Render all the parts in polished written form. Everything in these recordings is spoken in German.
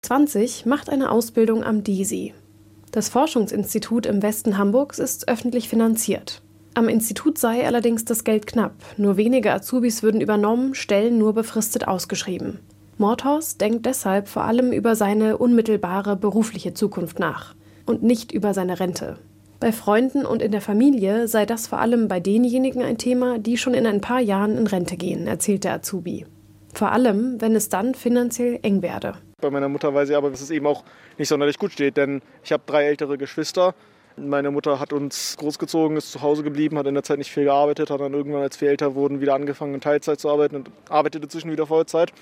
20 macht eine Ausbildung am DISI. Das Forschungsinstitut im Westen Hamburgs ist öffentlich finanziert. Am Institut sei allerdings das Geld knapp. Nur wenige Azubis würden übernommen, Stellen nur befristet ausgeschrieben. Mordhorst denkt deshalb vor allem über seine unmittelbare berufliche Zukunft nach und nicht über seine Rente. Bei Freunden und in der Familie sei das vor allem bei denjenigen ein Thema, die schon in ein paar Jahren in Rente gehen, erzählt der Azubi. Vor allem, wenn es dann finanziell eng werde. Bei meiner Mutter weiß ich aber, dass es eben auch nicht sonderlich gut steht, denn ich habe 3 ältere Geschwister. Meine Mutter hat uns großgezogen, ist zu Hause geblieben, hat in der Zeit nicht viel gearbeitet, hat dann irgendwann, als wir älter wurden, wieder angefangen in Teilzeit zu arbeiten und arbeitete inzwischen wieder Vollzeit.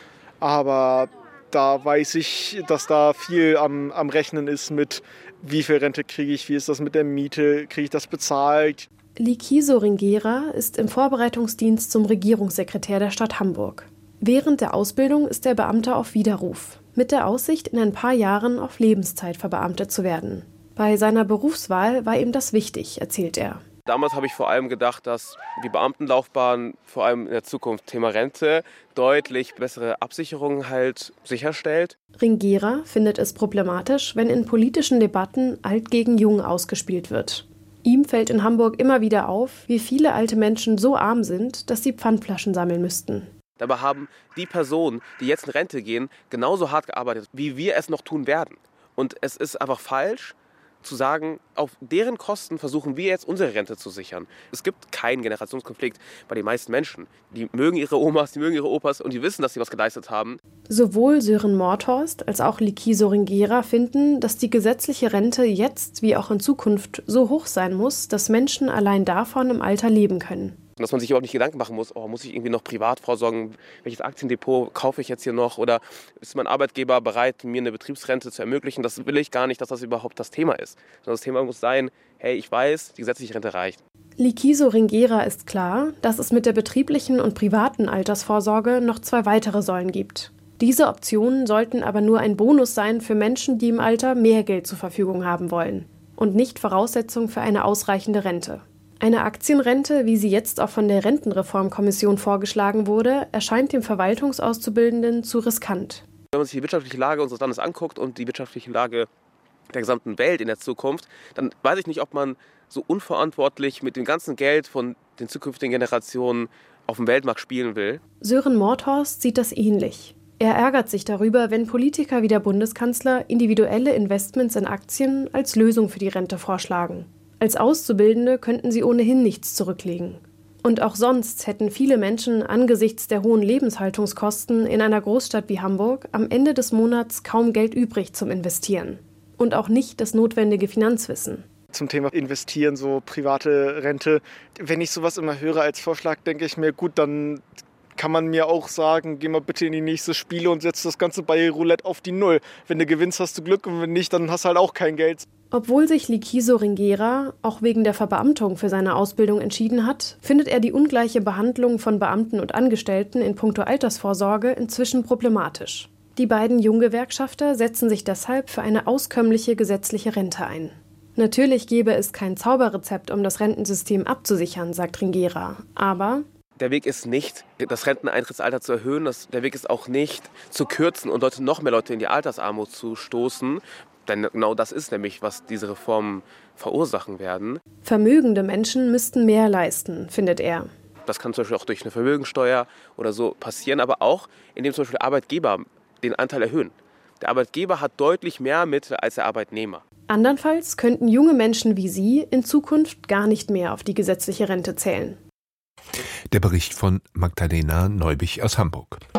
Aber da weiß ich, dass da viel am Rechnen ist mit, wie viel Rente kriege ich, wie ist das mit der Miete, kriege ich das bezahlt. Likiso Ringera ist im Vorbereitungsdienst zum Regierungssekretär der Stadt Hamburg. Während der Ausbildung ist er Beamter auf Widerruf, mit der Aussicht, in ein paar Jahren auf Lebenszeit verbeamtet zu werden. Bei seiner Berufswahl war ihm das wichtig, erzählt er. Damals habe ich vor allem gedacht, dass die Beamtenlaufbahn vor allem in der Zukunft Thema Rente deutlich bessere Absicherungen halt sicherstellt. Ringera findet es problematisch, wenn in politischen Debatten alt gegen jung ausgespielt wird. Ihm fällt in Hamburg immer wieder auf, wie viele alte Menschen so arm sind, dass sie Pfandflaschen sammeln müssten. Dabei haben die Personen, die jetzt in Rente gehen, genauso hart gearbeitet, wie wir es noch tun werden. Und es ist einfach falsch zu sagen, auf deren Kosten versuchen wir jetzt unsere Rente zu sichern. Es gibt keinen Generationskonflikt bei den meisten Menschen. Die mögen ihre Omas, die mögen ihre Opas und die wissen, dass sie was geleistet haben. Sowohl Sören Mordhorst als auch Likiso Ringera finden, dass die gesetzliche Rente jetzt wie auch in Zukunft so hoch sein muss, dass Menschen allein davon im Alter leben können. Dass man sich überhaupt nicht Gedanken machen muss, muss ich irgendwie noch privat vorsorgen, welches Aktiendepot kaufe ich jetzt hier noch oder ist mein Arbeitgeber bereit, mir eine Betriebsrente zu ermöglichen? Das will ich gar nicht, dass das überhaupt das Thema ist. Sondern das Thema muss sein, hey, ich weiß, die gesetzliche Rente reicht. Likiso Ringera ist klar, dass es mit der betrieblichen und privaten Altersvorsorge noch 2 weitere Säulen gibt. Diese Optionen sollten aber nur ein Bonus sein für Menschen, die im Alter mehr Geld zur Verfügung haben wollen und nicht Voraussetzung für eine ausreichende Rente. Eine Aktienrente, wie sie jetzt auch von der Rentenreformkommission vorgeschlagen wurde, erscheint dem Verwaltungsauszubildenden zu riskant. Wenn man sich die wirtschaftliche Lage unseres Landes anguckt und die wirtschaftliche Lage der gesamten Welt in der Zukunft, dann weiß ich nicht, ob man so unverantwortlich mit dem ganzen Geld von den zukünftigen Generationen auf dem Weltmarkt spielen will. Sören Mordhorst sieht das ähnlich. Er ärgert sich darüber, wenn Politiker wie der Bundeskanzler individuelle Investments in Aktien als Lösung für die Rente vorschlagen. Als Auszubildende könnten sie ohnehin nichts zurücklegen. Und auch sonst hätten viele Menschen angesichts der hohen Lebenshaltungskosten in einer Großstadt wie Hamburg am Ende des Monats kaum Geld übrig zum Investieren. Und auch nicht das notwendige Finanzwissen. Zum Thema Investieren, so private Rente. Wenn ich sowas immer höre als Vorschlag, denke ich mir, gut, dann kann man mir auch sagen, geh mal bitte in die nächste Spiele und setz das Ganze bei Roulette auf die Null. Wenn du gewinnst, hast du Glück und wenn nicht, dann hast du halt auch kein Geld. Obwohl sich Likiso Ringera auch wegen der Verbeamtung für seine Ausbildung entschieden hat, findet er die ungleiche Behandlung von Beamten und Angestellten in puncto Altersvorsorge inzwischen problematisch. Die beiden Junggewerkschafter setzen sich deshalb für eine auskömmliche gesetzliche Rente ein. Natürlich gäbe es kein Zauberrezept, um das Rentensystem abzusichern, sagt Ringera, aber der Weg ist nicht, das Renteneintrittsalter zu erhöhen. Der Weg ist auch nicht, zu kürzen und noch mehr Leute in die Altersarmut zu stoßen. Denn genau das ist nämlich, was diese Reformen verursachen werden. Vermögende Menschen müssten mehr leisten, findet er. Das kann zum Beispiel auch durch eine Vermögensteuer oder so passieren, aber auch, indem zum Beispiel Arbeitgeber den Anteil erhöhen. Der Arbeitgeber hat deutlich mehr Mittel als der Arbeitnehmer. Andernfalls könnten junge Menschen wie Sie in Zukunft gar nicht mehr auf die gesetzliche Rente zählen. Der Bericht von Magdalena Neubich aus Hamburg.